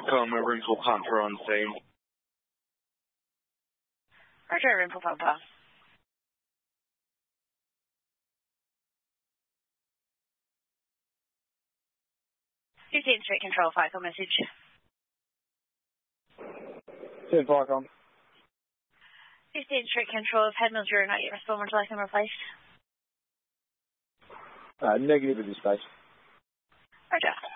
Falcon, Rainfall Panther on scene. Roger, Rainfall Panther. 15th Street Control, Falcon message. 10 Falcon. 15th Street Control, have had Mills not yet responded. Would you like them replaced? Negative at this stage. Roger.